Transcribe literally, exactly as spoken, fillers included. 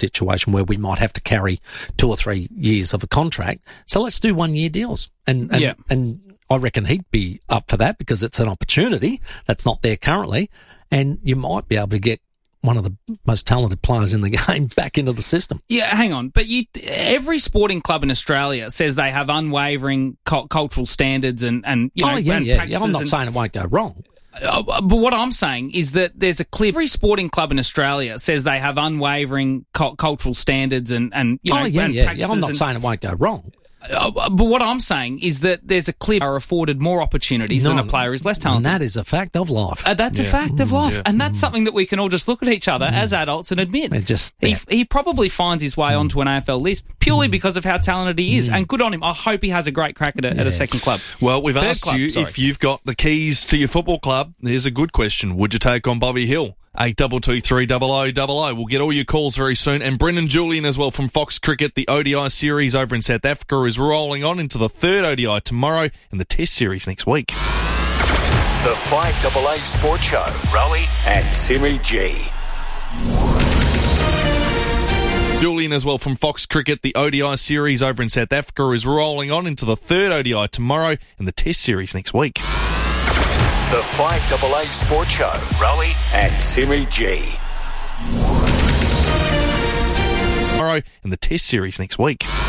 situation where we might have to carry two or three years of a contract. So let's do one-year deals. And and, yeah. and I reckon he'd be up for that because it's an opportunity that's not there currently. And you might be able to get one of the most talented players in the game back into the system. Yeah, hang on. But you, every sporting club in Australia says they have unwavering cu- cultural standards and, and you know, oh, yeah, and yeah, yeah. I'm not and, saying it won't go wrong. Uh, but what I'm saying is that there's a clear... Every sporting club in Australia says they have unwavering cu- cultural standards and, and you know, oh, yeah, and yeah, practices. yeah. I'm not and, saying it won't go wrong. Uh, but what I'm saying is that there's a clear... are afforded more opportunities no, than a player who's less talented. And that is a fact of life. Uh, that's yeah. a fact of life. Yeah. And that's something that we can all just look at each other mm. as adults and admit. It just, he, yeah. he probably finds his way mm. onto an A F L list purely mm. because of how talented he is. Mm. And good on him. I hope he has a great crack at, a, yeah. at a second club. Well, we've Third asked club, you sorry. if you've got the keys to your football club. Here's a good question. Would you take on Bobby Hill? eight two two three double oh double oh. We'll get all your calls very soon. And Brendan Julian as well from Fox Cricket. The O D I series over in South Africa is rolling on into the third O D I tomorrow and the Test series next week. The five A A Sports Show. Rowie and Timmy G. Julian as well from Fox Cricket. The O D I series over in South Africa is rolling on into the third O D I tomorrow and the Test series next week. The five A A Sports Show. Rowie and Timmy G. Tomorrow and the Test series next week.